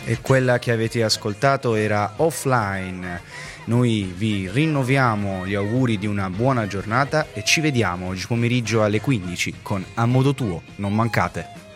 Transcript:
E quella che avete ascoltato era Offline. Noi vi rinnoviamo gli auguri di una buona giornata e ci vediamo oggi pomeriggio alle 15 con A Modo Tuo. Non mancate.